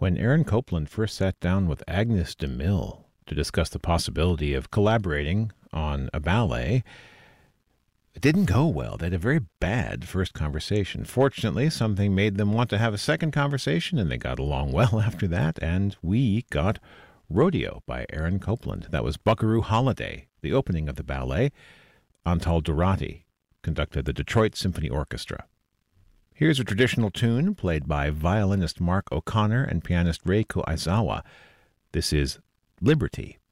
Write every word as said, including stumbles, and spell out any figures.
When Aaron Copland first sat down with Agnes de Mille to discuss the possibility of collaborating on a ballet, it didn't go well. They had a very bad first conversation. Fortunately, something made them want to have a second conversation, and they got along well after that, and we got Rodeo by Aaron Copland. That was Buckaroo Holiday, the opening of the ballet. Antal Dorati conducted the Detroit Symphony Orchestra. Here's a traditional tune played by violinist Mark O'Connor and pianist Reiko Aizawa. This is Liberty.